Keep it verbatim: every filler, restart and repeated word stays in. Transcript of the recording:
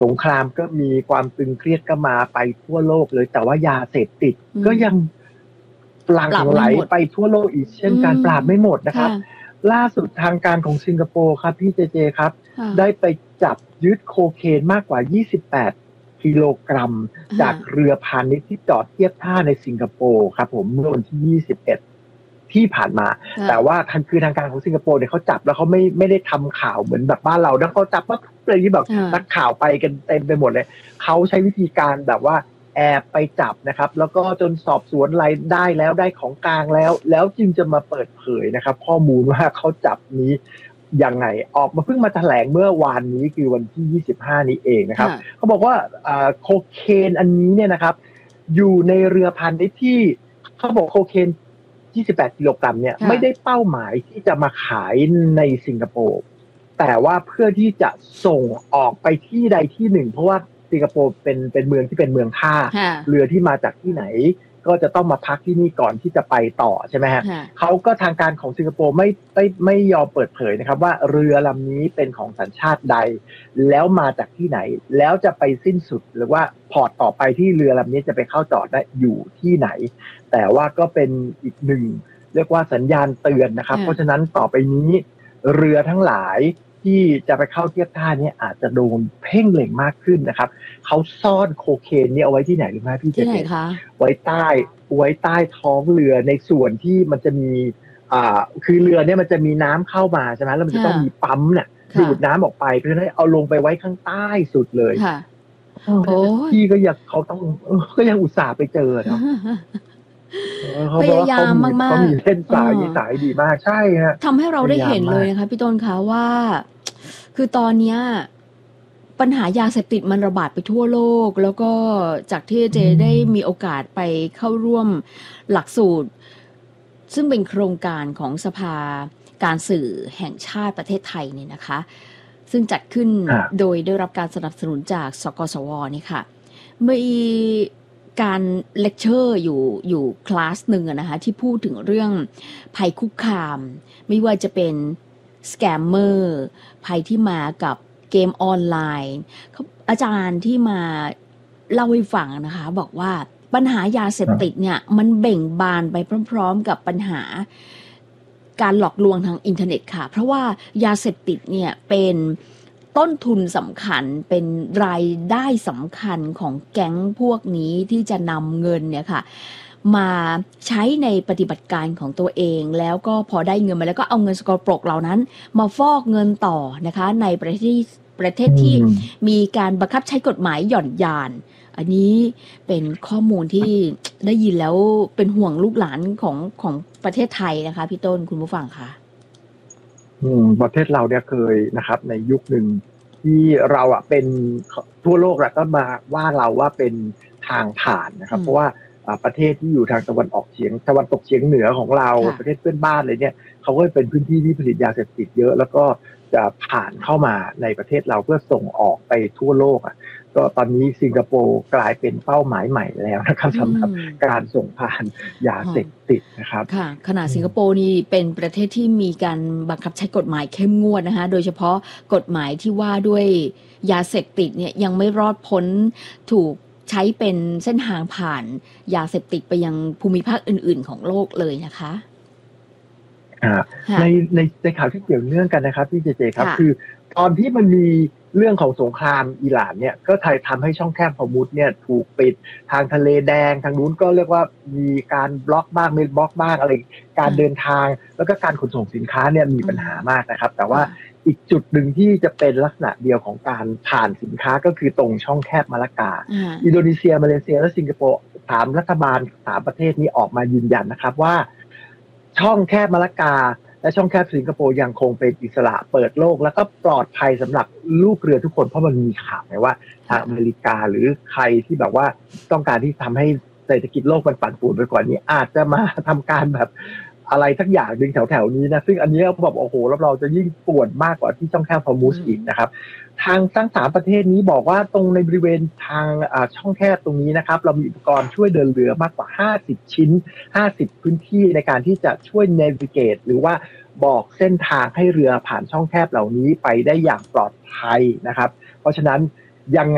สงครามก็มีความตึงเครียดก็มาไปทั่วโลกเลยแต่ว่ายาเสพติดก็ยังหลั่งไหลไปทั่วโลกอีกเช่นการปราบไม่หมดนะครับล่าสุดทางการของสิงคโปร์ครับพี่เจเจครับได้ไปจับยึดโคเคนมากกว่ายี่สิบแปดกิโลกรัมจากเรือพาณิชย์ที่จอดเทียบท่าในสิงคโปร์ครับผมเมื่อวันที่ยี่สิบเอ็ดที่ผ่านมาแต่ว่าทางคือทางการของสิงคโปร์เนี่ยเขาจับแล้วเขาไม่ไม่ได้ทำข่าวเหมือนแบบบ้านเราแล้วเขาจับว่าอะไรที่แบบนักข่าวไปกันเต็มไปหมดเลยเขาใช้วิธีการแบบว่าแอบไปจับนะครับแล้วก็จนสอบสวนรายได้แล้วได้ของกลางแล้วแล้วจึงจะมาเปิดเผยนะครับข้อมูลว่าเขาจับนี้ยังไงออกมาเพิ่งมาแถลงเมื่อวานนี้คือวันที่ยี่สิบห้านี้เองนะครับเขาบอกว่าโคเคนอันนี้เนี่ยนะครับอยู่ในเรือพาณิชย์ที่เขาบอกโคเคนยี่สิบแปดกิโลกรัมเนี่ยไม่ได้เป้าหมายที่จะมาขายในสิงคโปร์แต่ว่าเพื่อที่จะส่งออกไปที่ใดที่หนึ่งเพราะว่าสิงคโปร์เป็นเป็นเมืองที่เป็นเมืองท่าเรือที่มาจากที่ไหนก็จะต้องมาพักที่นี่ก่อนที่จะไปต่อใช่ไหมฮะเขาก็ทางการของสิงคโปร์ไม่ไม่ไม่ยอมเปิดเผยนะครับว่าเรือลำนี้เป็นของสัญชาติใดแล้วมาจากที่ไหนแล้วจะไปสิ้นสุดหรือว่าพอร์ตต่อไปที่เรือลำนี้จะไปเข้าจอดได้อยู่ที่ไหนแต่ว่าก็เป็นอีกหนึ่งเรียกว่าสัญญาณเตือนนะครับเพราะฉะนั้นต่อไปนี้เรือทั้งหลายที่จะไปเข้าเทียบท่านี้อาจจะโดนเพ่งเล็งมากขึ้นนะครับเขาซ่อนโคเคนนี่เอาไว้ที่ไหนรู้ไหมพี่เจเจไว้ใต้ไว้ใต้ท้องเรือในส่วนที่มันจะมีอ่าคือเรือเนี่ยมันจะมีน้ำเข้ามาใช่ไหมแล้วมันจะต้องมีปั๊มเนี่ยดูดน้ำออกไปเพราะฉะนั้นเอาลงไปไว้ข้างใต้สุดเลยพี่ก็ยังเขาต้องก็ยังอุตส่าห์ไปเจอเนาะพยายามมากๆเขามีเส้นสายสายดีมากใช่ฮะทำให้เราได้เห็นเลยนะคะพี่ต้นคะว่าคือตอนนี้ปัญหายาเสพติดมันระบาดไปทั่วโลกแล้วก็จากที่เจได้มีโอกาสไปเข้าร่วมหลักสูตรซึ่งเป็นโครงการของสภาการสื่อแห่งชาติประเทศไทยเนี่ยนะคะซึ่งจัดขึ้นโดยได้รับการสนับสนุนจากสกสวนี่ค่ะมีการเลคเชอร์อยู่อยู่คลาสหนึ่งนะคะที่พูดถึงเรื่องภัยคุกคามไม่ว่าจะเป็นสแกมเมอร์ภัยที่มากับเกมออนไลน์อาจารย์ที่มาเล่าให้ฟังนะคะบอกว่าปัญหายาเสพติดเนี่ยมันเบ่งบานไปพร้อมๆกับปัญหาการหลอกลวงทางอินเทอร์เน็ตค่ะเพราะว่ายาเสพติดเนี่ยเป็นต้นทุนสำคัญเป็นรายได้สำคัญของแก๊งพวกนี้ที่จะนำเงินเนี่ยค่ะมาใช้ในปฏิบัติการของตัวเองแล้วก็พอได้เงินมาแล้วก็เอาเงินสกปรกเหล่านั้นมาฟอกเงินต่อนะคะในประเทศประเทศที่มีการบังคับใช้กฎหมายหย่อนยานอันนี้เป็นข้อมูลที่ได้ยินแล้วเป็นห่วงลูกหลานของของประเทศไทยนะคะพี่ต้นคุณผู้ฟังค่ะอืมประเทศเราเนี่ยเคยนะครับในยุคหนึ่งที่เราอ่ะเป็นทั่วโลกแล้วก็มาว่าเราว่าเป็นทางผ่านนะครับเพราะว่าประเทศที่อยู่ทางตะวันออกเฉียงตะวันตกเฉียงเหนือของเราประเทศเพื่อนบ้านเลยเนี่ยเขาก็เป็นพื้นที่ที่ผลิตยาเสพติดเยอะแล้วก็จะผ่านเข้ามาในประเทศเราเพื่อส่งออกไปทั่วโลกอ่ะก็ตอนนี้สิงคโปร์กลายเป็นเป้าหมายใหม่แล้วนะครับสำหรับการส่งผ่านยาเสพติดนะครับค่ะขณะสิงคโปร์นี่เป็นประเทศที่มีการบังคับใช้กฎหมายเข้มงวดนะคะโดยเฉพาะกฎหมายที่ว่าด้วยยาเสพติดเนี่ยยังไม่รอดพ้นถูกใช้เป็นเส้นทางผ่านยาเสพติดไปยังภูมิภาคอื่นๆของโลกเลยนะคะในในในข่าวที่เกี่ยวเนื่องกันนะครับพี่เจเจครับคือตอนที่มันมีเรื่องของสงครามอิหร่านเนี่ยก็ทำให้ช่องแคบฮอร์มุซเนี่ยถูกปิดทางทะเลแดงทางนู้นก็เรียกว่ามีการบล็อกบ้างไม่บล็อกบ้างอะไรการเดินทางแล้วก็การขนส่งสินค้าเนี่ยมีปัญหามากนะครับแต่ว่าอีกจุดหนึ่งที่จะเป็นลักษณะเดียวของการผ่านสินค้าก็คือตรงช่องแคบมาลากาอินโดนีเซียมาเลเซียและสิงคโปร์ถามรัฐบาลสามประเทศนี้ออกมายืนยันนะครับว่าช่องแคบมาลากาและช่องแคบสิงคโปร์ยังคงเป็นอิสระเปิดโลกแล้วก็ปลอดภัยสำหรับลูกเรือทุกคนเพราะมันมีข่าวไงว่าทางอเมริกาหรือใครที่แบบว่าต้องการที่ทำให้เศรษฐกิจโลกมันปั่นป่วนไปกว่านี้อาจจะมาทำการแบบอะไรทักอย่างดึงแถวๆนี้นะซึ่งอันนี้แบบโอ้โหแล้วเราจะยิ่งป่วนมากกว่าที่ช่องแคบฮอร์มุซอีกนะครับทางทั้งสามประเทศนี้บอกว่าตรงในบริเวณทางช่องแคบตรงนี้นะครับเรามีอุปกรณ์ช่วยเดินเรือมากกว่าห้าสิบชิ้นห้าสิบพื้นที่ในการที่จะช่วยเนวิเกตหรือว่าบอกเส้นทางให้เรือผ่านช่องแคบเหล่านี้ไปได้อย่างปลอดภัยนะครับเพราะฉะนั้นยัง